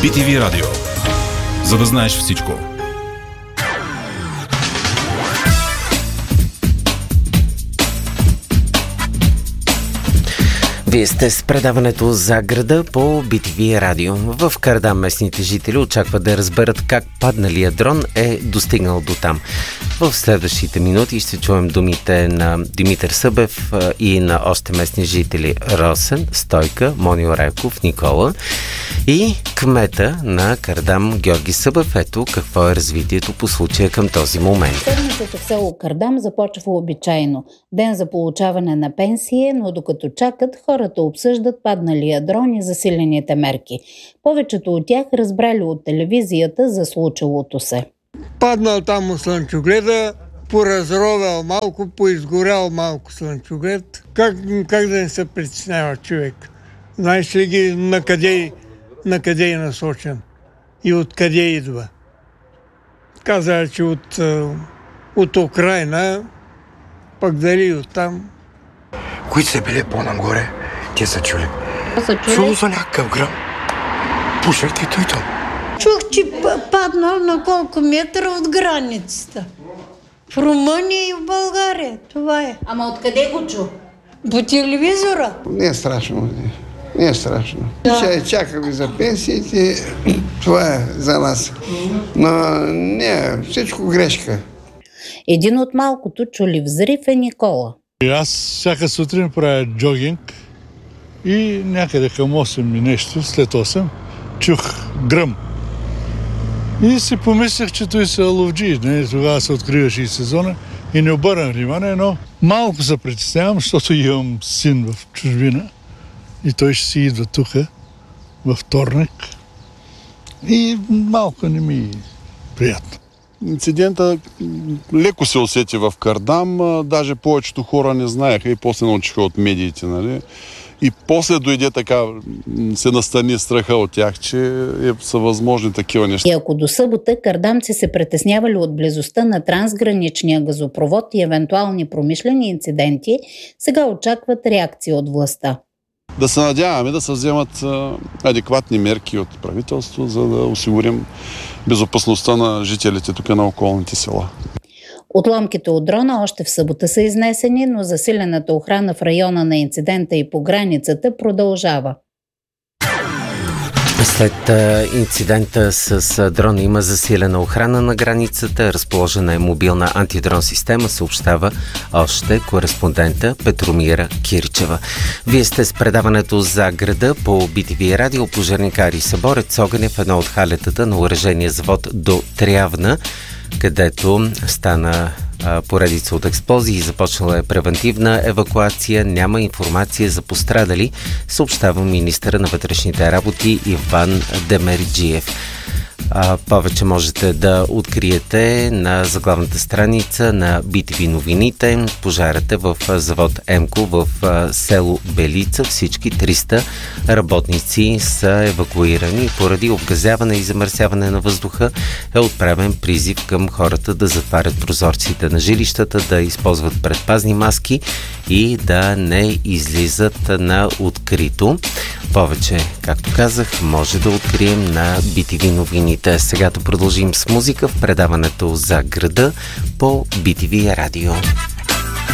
BTV Радио. За да знаеш всичко. Вие сте с предаването за града по BTV Радио. В Кардам местните жители очакват да разберат как падналия дрон е достигнал до там. В следващите минути ще чуем думите на Димитър Събев и на още местни жители Росен, Стойка, Монио Райков, Никола и кмета на Кардам Георги Събев. Ето какво е развитието по случая към този момент. Седмицата в село Кардам започва обичайно. Ден за получаване на пенсия, но докато чакат, хората обсъждат падналия дрон и засилените мерки. Повечето от тях разбрали от телевизията за случилото се. Паднал там у слънчогледа, поразровял малко, поизгорял малко слънчоглед. Как да не се притеснява човек? Знаеш ли ги на къде е насочен и откъде идва? Каза, че от Украйна, пък дали от там. Които са били по-нагоре, те са чули. Чуло за някакъв гръм. Пушехте и той. Чух, че паднал на колко метра от границата. В Румъния и в България. Това е. Ама откъде го чу? По телевизора. Не е страшно. Не е страшно. Да. Чакаме за пенсиите. Това е за нас. Но не, всичко грешка. Един от малкото чули взрив е Никола. Аз всяка сутрин правя джогинг и някъде към 8 и нещо, след 8, чух гръм. И си помислях, че той са ловджи. Тогава се откриваше и сезона и не обърнах внимание, но малко се притеснявам, защото имам син в чужбина и той ще си идва тук във вторник и малко не ми е приятно. Инцидента леко се усети в Кардам, даже повечето хора не знаеха и после научиха от медиите, нали? И после дойде така, се настани страха от тях, че са възможни такива неща. И ако до събота кардамци се притеснявали от близостта на трансграничния газопровод и евентуални промишлени инциденти, сега очакват реакция от властта. Да се надяваме да се вземат адекватни мерки от правителство, за да осигурим безопасността на жителите тук на околните села. Отломките от дрона още в събота са изнесени, но засилената охрана в района на инцидента и по границата продължава. След инцидента с дрона има засилена охрана на границата, разположена е мобилна антидрон система, съобщава още кореспондента Петромира Кирчева. Вие сте с предаването за града по BTV Радио. Пожарникари се борят с огъня в едно от халетата на оръжейния завод до Трявна, където стана поредица от експлозии и започнала е превентивна евакуация. Няма информация за пострадали, съобщава министъра на вътрешните работи Иван Демерджиев. Повече можете да откриете на заглавната страница на BTV новините. Пожарът е в завод Емко в село Белица. Всички 300 работници са евакуирани. Поради обгазяване и замърсяване на въздуха е отправен призив към хората да затварят прозорците на жилищата, да използват предпазни маски и да не излизат на открито. Повече, както казах, може да открием на BTV новините. Сега да продължим с музика в предаването за града по BTV Радио.